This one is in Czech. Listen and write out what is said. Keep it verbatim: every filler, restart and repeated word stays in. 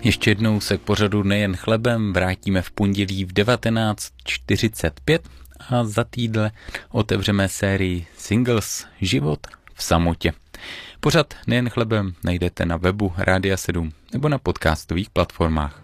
Ještě jednou se k pořadu Nejen chlebem vrátíme v pondělí v devatenáct čtyřicet pět a za týdle otevřeme sérii Singles Život v samotě. Pořad Nejen chlebem najdete na webu Rádia sedm nebo na podcastových platformách.